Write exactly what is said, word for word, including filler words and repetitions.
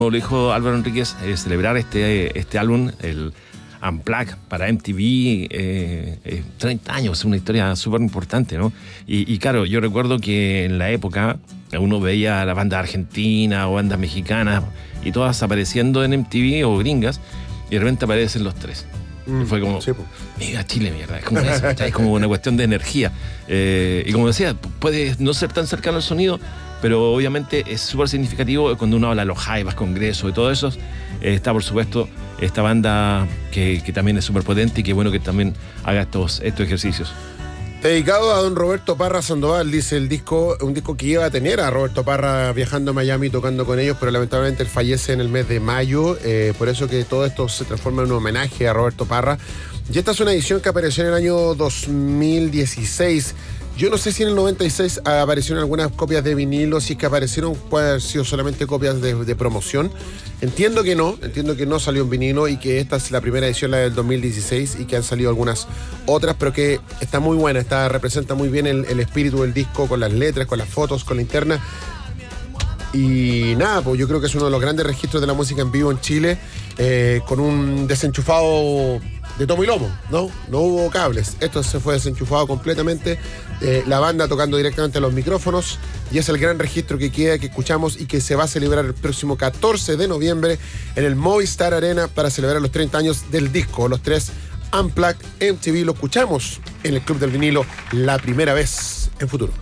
Como lo dijo Álvaro Enríquez, eh, celebrar este, este álbum, el Unplugged para M T V, eh, eh, treinta años, es una historia súper importante, ¿no? Y, y claro, yo recuerdo que en la época uno veía a la banda argentina o bandas mexicanas y todas apareciendo en M T V o gringas, y de repente aparecen los tres. Mm, y fue como, sí, mira Chile, mierda, es como eso, es como una cuestión de energía. Eh, y como decía, puede no ser tan cercano al sonido, pero obviamente es súper significativo cuando uno habla de los Jaivas, Congreso y todo eso. Eh, está, por supuesto, esta banda que, que también es súper potente y que bueno que también haga estos, estos ejercicios. Dedicado a don Roberto Parra Sandoval, dice el disco, un disco que iba a tener a Roberto Parra viajando a Miami tocando con ellos, pero lamentablemente él fallece en el mes de mayo, eh, por eso que todo esto se transforma en un homenaje a Roberto Parra. Y esta es una edición que apareció en el año dos mil dieciséis. Yo no sé si en el noventa y seis aparecieron algunas copias de vinilo, si es que aparecieron, puede haber sido solamente copias de, de promoción. Entiendo que no, entiendo que no salió en vinilo y que esta es la primera edición, la del dos mil dieciséis, y que han salido algunas otras, pero que está muy buena, está, representa muy bien el, el espíritu del disco, con las letras, con las fotos, con la interna. Y nada, pues yo creo que es uno de los grandes registros de la música en vivo en Chile, eh, con un desenchufado de tomo y lomo, ¿no? No hubo cables. Esto se fue desenchufado completamente. Eh, la banda tocando directamente a los micrófonos. Y es el gran registro que queda, que escuchamos y que se va a celebrar el próximo catorce de noviembre en el Movistar Arena para celebrar los treinta años del disco. Los tres Unplugged M T V lo escuchamos en el Club del Vinilo la primera vez en Futuro.